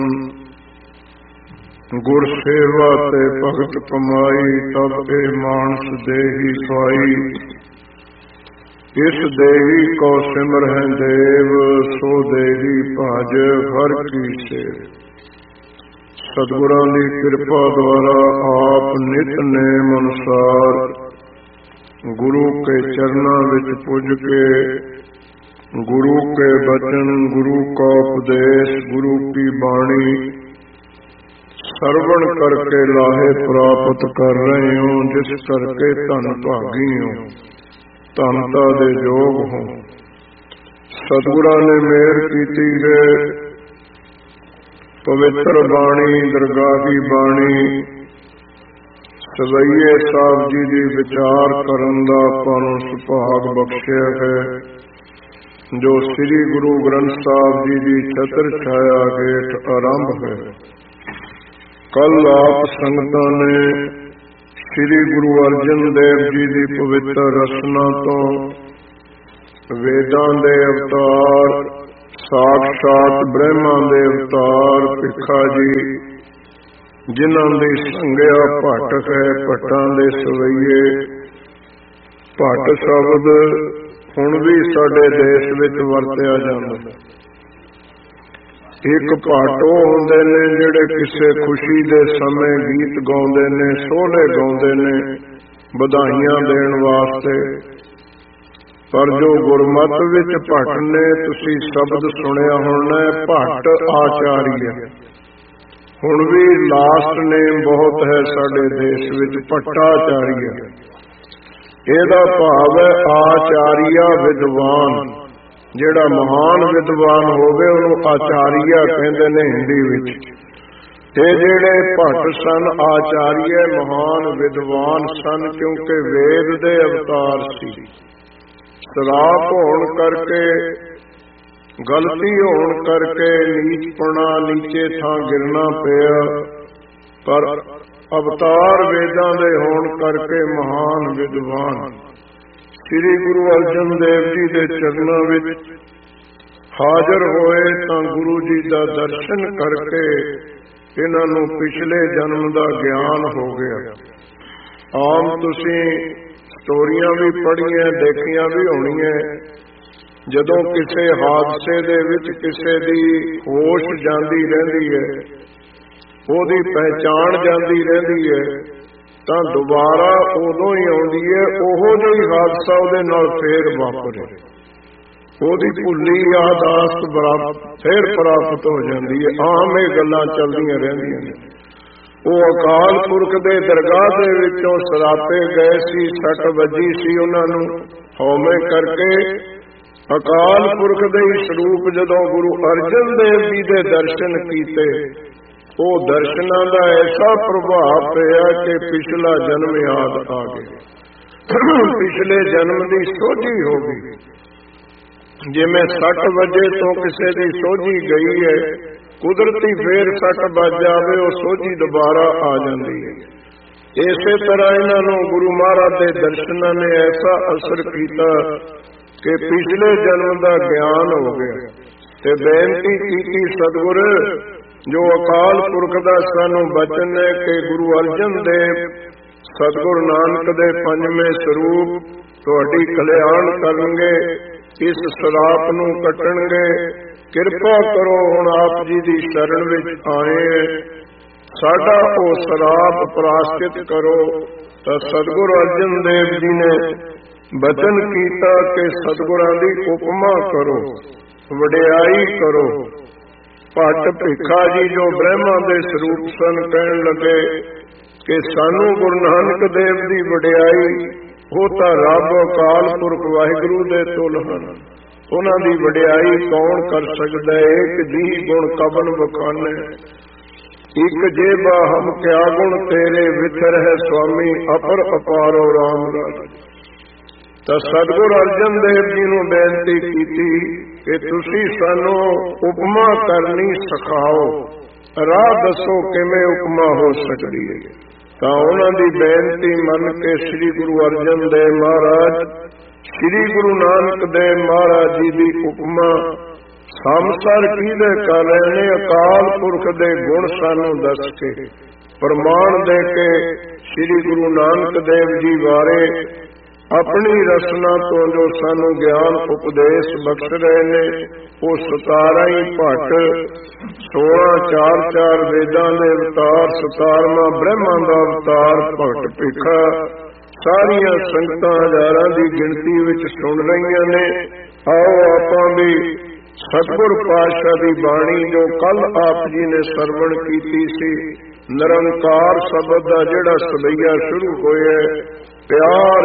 ਗੁਰ ਸੇਵਾ ਤੇ ਭਗਤ ਕਮਾਈ, ਤਬ ਇਹ ਮਾਨਸ ਦੇਹੀ ਸਵਾਈ। ਇਸ ਦੇਹੀ ਕੋ ਸਿਮਰਹਿ ਦੇਵ, ਸੋ ਦੇਹੀ ਭਜ ਹਰ ਕੀ ਸੇਵ। ਸਤਿਗੁਰਾਂ ਦੀ ਕਿਰਪਾ ਦੁਆਰਾ ਆਪ ਨਿਤਨੇਮ ਅਨੁਸਾਰ ਗੁਰੂ ਕੇ ਚਰਨਾਂ ਵਿੱਚ ਪੁੱਜ ਕੇ ਗੁਰੂ ਕੇ ਬਚਨ, ਗੁਰੂ ਕਾ ਉਪਦੇਸ਼, ਗੁਰੂ ਕੀ ਬਾਣੀ ਸਰਵਣ ਕਰਕੇ ਲਾਹੇ ਪ੍ਰਾਪਤ ਕਰ ਰਹੇ ਹੋ, ਜਿਸ ਕਰਕੇ ਧਨ ਭਾਗੀ ਹੋ, ਧਨਤਾ ਦੇ ਯੋਗ ਹੋ। ਸਤਿਗੁਰਾਂ ਨੇ ਮਿਹਰ ਕੀਤੀ ਹੈ। ਪਵਿੱਤਰ ਬਾਣੀ, ਦਰਗਾਹ ਦੀ ਬਾਣੀ, ਸਵਈਏ ਸਾਹਿਬ ਜੀ ਦੀ ਵਿਚਾਰ ਕਰਨ ਦਾ ਆਪਾਂ ਨੂੰ ਸੁਭਾਗ ਬਖਸ਼ਿਆ ਹੈ, ਜੋ ਸ੍ਰੀ ਗੁਰੂ ਗ੍ਰੰਥ ਸਾਹਿਬ ਜੀ ਦੀ ਛਤਰ ਛਾਇਆ ਹੇਠ ਆਰੰਭ ਹੈ। ਕੱਲ ਆਪ ਸੰਗਤਾਂ ਨੇ ਸ੍ਰੀ ਗੁਰੂ ਅਰਜਨ ਦੇਵ ਜੀ ਦੀ ਪਵਿੱਤਰ ਰਚਨਾ ਤੋਂ ਵੇਦਾਂ ਦੇ ਅਵਤਾਰ, ਸਾਖਸ਼ਾਤ ਬ੍ਰਹਮਾ ਦੇ ਅਵਤਾਰ ਭਿੱਖਾ ਜੀ, ਜਿਨ੍ਹਾਂ ਦੀ ਸੰਗਿਆ ਭੱਟ ਹੈ, ਭੱਟਾਂ ਦੇ ਸਵਈਏ। ਭੱਟ ਸ਼ਬਦ ਹੁਣ ਵੀ ਸਾਡੇ ਦੇਸ਼ ਵਿੱਚ ਵਰਤਿਆ ਜਾਂਦਾ। ਇੱਕ ਭੱਟ ਉਹ ਹੁੰਦੇ ਨੇ ਜਿਹੜੇ ਕਿਸੇ ਖੁਸ਼ੀ ਦੇ ਸਮੇਂ ਗੀਤ ਗਾਉਂਦੇ ਨੇ, ਸੋਹਣੇ ਗਾਉਂਦੇ ਨੇ ਵਧਾਈਆਂ ਦੇਣ ਵਾਸਤੇ। ਪਰ ਜੋ ਗੁਰਮਤ ਵਿੱਚ ਭੱਟ ਨੇ, ਤੁਸੀਂ ਸ਼ਬਦ ਸੁਣਿਆ ਹੋਣਾ, ਭੱਟ ਆਚਾਰੀਆ। ਹੁਣ ਵੀ ਲਾਸਟ ਨੇਮ ਬਹੁਤ ਹੈ ਸਾਡੇ ਦੇਸ਼ ਵਿੱਚ, ਭੱਟਾਚਾਰੀਆ। ਇਹਦਾ ਭਾਵ ਹੈ ਆਚਾਰੀਆ ਵਿਦਵਾਨ। ਜਿਹੜਾ ਮਹਾਨ ਵਿਦਵਾਨ ਹੋਵੇ ਉਹਨੂੰ ਆਚਾਰੀਆ ਕਹਿੰਦੇ ਨੇ ਹਿੰਦੀ ਵਿੱਚ। ਇਹ ਜਿਹੜੇ ਭੱਟ ਸਨ ਆਚਾਰੀਆ, ਮਹਾਨ ਵਿਦਵਾਨ ਸਨ, ਕਿਉਂਕਿ ਵੇਦ ਦੇ ਅਵਤਾਰ ਸੀ। ਸ਼ਰਾਪ ਹੋਣ ਕਰਕੇ, ਗਲਤੀ ਹੋਣ ਕਰਕੇ ਨੀਚਪਣਾ, ਨੀਚੇ ਥਾਂ ਗਿਰਨਾ ਪਿਆ, ਪਰ ਅਵਤਾਰ ਵੇਦਾਂ ਦੇ ਹੋਣ ਕਰਕੇ ਮਹਾਨ ਵਿਦਵਾਨ ਸ੍ਰੀ ਗੁਰੂ ਅਰਜਨ ਦੇਵ ਜੀ ਦੇ ਚਰਨਾਂ ਵਿੱਚ ਹਾਜ਼ਰ ਹੋਏ ਤਾਂ ਗੁਰੂ ਜੀ ਦਾ ਦਰਸ਼ਨ ਕਰਕੇ ਇਹਨਾਂ ਨੂੰ ਪਿਛਲੇ ਜਨਮ ਦਾ ਗਿਆਨ ਹੋ ਗਿਆ। ਆਮ ਤੁਸੀਂ ਸਟੋਰੀਆਂ ਵੀ ਪੜ੍ਹੀਆਂ, ਦੇਖੀਆਂ ਵੀ ਹੋਣੀਆਂ। ਜਦੋਂ ਕਿਸੇ ਹਾਦਸੇ ਦੇ ਵਿੱਚ ਕਿਸੇ ਦੀ ਹੋਸ਼ ਜਾਂਦੀ ਰਹਿੰਦੀ ਹੈ, ਉਹਦੀ ਪਹਿਚਾਣ ਜਾਂਦੀ ਰਹਿੰਦੀ ਹੈ, ਤਾਂ ਦੁਬਾਰਾ ਉਦੋਂ ਹੀ ਆਉਂਦੀ ਹੈ ਉਹੋ ਜਿਹੀ ਹਾਦਸਾ ਉਹਦੇ ਨਾਲ ਫੇਰ ਵਾਪਰੇ। ਉਹਦੀ ਭੁੱਲੀ ਯਾਦਾਸ਼ਤ ਫੇਰ ਪ੍ਰਾਪਤ ਹੋ ਜਾਂਦੀ ਹੈ। ਆਮ ਇਹ ਗੱਲਾਂ ਚੱਲਦੀਆਂ ਰਹਿੰਦੀਆਂ ਨੇ। ਉਹ ਅਕਾਲ ਪੁਰਖ ਦੇ ਦਰਗਾਹ ਦੇ ਵਿੱਚੋਂ ਸਰਾਪੇ ਗਏ ਸੀ, ਸੱਟ ਵੱਜੀ ਸੀ ਉਹਨਾਂ ਨੂੰ ਹਉਮੈ ਕਰਕੇ। ਅਕਾਲ ਪੁਰਖ ਦੇ ਹੀ ਸਰੂਪ ਜਦੋਂ ਗੁਰੂ ਅਰਜਨ ਦੇਵ ਜੀ ਦੇ ਦਰਸ਼ਨ ਕੀਤੇ, ਉਹ ਦਰਸ਼ਨਾਂ ਦਾ ਐਸਾ ਪ੍ਰਭਾਵ ਪਿਆ ਕਿ ਪਿਛਲਾ ਜਨਮ ਯਾਦ ਆ ਗਿਆ। ਪਿਛਲੇ ਜਨਮ ਦੀ ਸੋਝੀ ਹੋ ਗਈ। ਜਿਵੇਂ 60 ਵਜੇ ਤੋਂ ਕਿਸੇ ਦੀ ਸੋਝੀ ਗਈ ਹੈ, ਕੁਦਰਤੀ ਫੇਰ 60 ਵੱਜ ਜਾਵੇ, ਉਹ ਸੋਝੀ ਦੁਬਾਰਾ ਆ ਜਾਂਦੀ ਹੈ। ਇਸੇ ਤਰ੍ਹਾਂ ਇਹਨਾਂ ਨੂੰ ਗੁਰੂ ਮਹਾਰਾਜ ਦੇ ਦਰਸ਼ਨਾਂ ਨੇ ਐਸਾ ਅਸਰ ਕੀਤਾ ਕਿ ਪਿਛਲੇ ਜਨਮ ਦਾ ਗਿਆਨ ਹੋ ਗਿਆ। ਤੇ ਬੇਨਤੀ ਕੀਤੀ, ਸਤਿਗੁਰ ਜੋ ਅਕਾਲ ਪੁਰਖ ਦਾ ਸਾਨੂੰ ਬਚਨ ਹੈ ਕਿ ਗੁਰੂ ਅਰਜਨ ਦੇਵ ਸਤਿਗੁਰ ਨਾਨਕ ਦੇ ਪੰਜਵੇਂ ਸਰੂਪ ਤੁਹਾਡੀ ਕਲਿਆਣ ਕਰਨਗੇ, ਇਸ ਸਰਾਪ ਨੂੰ ਕੱਟਣਗੇ। ਕਿਰਪਾ ਕਰੋ, ਹੁਣ ਆਪ ਜੀ ਦੀ ਸ਼ਰਨ ਵਿੱਚ ਆਏ, ਸਾਡਾ ਉਹ ਸਰਾਪ ਪ੍ਰਾਸ਼ਚਿਤ ਕਰੋ। ਤਾਂ ਸਤਿਗੁਰ ਅਰਜਨ ਦੇਵ ਜੀ ਨੇ ਬਚਨ ਕੀਤਾ ਕਿ ਸਤਿਗੁਰਾਂ ਦੀ ਉਪਮਾ ਕਰੋ, ਵਡਿਆਈ ਕਰੋ। ਭੱਟ ਭਿੱਖਾ ਜੀ ਜੋ ਬ੍ਰਹਮਾ ਦੇ ਸਰੂਪ ਸਨ, ਕਹਿਣ ਲੱਗੇ ਕਿ ਸਾਨੂੰ ਗੁਰੂ ਨਾਨਕ ਦੇਵ ਦੀ ਵਡਿਆਈ, ਉਹ ਤਾਂ ਰੱਬ ਅਕਾਲ ਪੁਰਖ ਵਾਹਿਗੁਰੂ ਦੇ ਤੁਲ ਹਨ, ਉਹਨਾਂ ਦੀ ਵਡਿਆਈ ਕੌਣ ਕਰ ਸਕਦਾ ਹੈ। ਇੱਕ ਜੀ ਗੁਣ ਕਬਨ ਬਖਾਨੇ, ਇੱਕ ਜੇਬਾ ਹਮ ਕਿਆ ਗੁਣ ਤੇਰੇ, ਵਿਚਰ ਹੈ ਸੁਆਮੀ ਅਪਰ ਅਪਾਰੋ ਰਾਮ ਰਾਜ। ਤਾਂ ਸਤਿਗੁਰ ਅਰਜਨ ਦੇਵ ਜੀ ਨੂੰ ਬੇਨਤੀ ਕੀਤੀ ਕਿ ਤੁਸੀਂ ਸਾਨੂੰ ਉਪਮਾ ਕਰਨੀ ਸਿਖਾਓ, ਰਾਹ ਦੱਸੋ ਕਿਵੇਂ ਉਪਮਾ ਹੋ ਸਕਦੀ ਹੈ। ਤਾਂ ਉਹਨਾਂ ਦੀ ਬੇਨਤੀ ਮੰਨ ਕੇ ਸ੍ਰੀ ਗੁਰੂ ਅਰਜਨ ਦੇਵ ਮਹਾਰਾਜ, ਸ੍ਰੀ ਗੁਰੂ ਨਾਨਕ ਦੇਵ ਮਹਾਰਾਜ ਜੀ ਦੀ ਉਪਮਾ ਸੰਸਾਰ ਕੀਦੇ ਕਰ ਰਹੇ ਨੇ ਅਕਾਲ ਪੁਰਖ ਦੇ ਗੁਣ ਸਾਨੂੰ ਦੱਸ ਕੇ ਪ੍ਰਮਾਣ ਦੇ ਕੇ ਸ੍ਰੀ ਗੁਰੂ ਨਾਨਕ ਦੇਵ ਜੀ ਬਾਰੇ ਆਪਣੀ ਰਸਨਾ ਤੋਂ ਜੋ ਸਾਨੂੰ ਗਿਆਨ ਉਪਦੇਸ਼ ਬਖਸ਼ ਰਹੇ ਨੇ ਉਹ 17 ਹੀ ਭੱਟ 16 4 ਵੇਦਾਂ ਦੇ ਅਵਤਾਰ 17ਵਾਂ ਬ੍ਰਹਮਾ ਦਾ ਅਵਤਾਰ ਭਗਤ ਭਿਖਾ ਸਾਰੀਆਂ ਸੰਗਤਾਂ ਹਜ਼ਾਰਾਂ ਦੀ ਗਿਣਤੀ ਵਿੱਚ ਸੁਣ ਰਹੀਆਂ ਨੇ। ਆਓ ਆਪਾਂ ਵੀ ਸਤਿਗੁਰ ਪਾਤਸ਼ਾਹ ਦੀ ਬਾਣੀ ਜੋ ਕੱਲ ਆਪ ਜੀ ਨੇ ਸਰਵਣ ਕੀਤੀ ਸੀ ਨਿਰੰਕਾਰ ਸ਼ਬਦ ਦਾ ਜਿਹੜਾ ਸਵਈਆ ਸ਼ੁਰੂ ਹੋਇਆ ਪਿਆਰ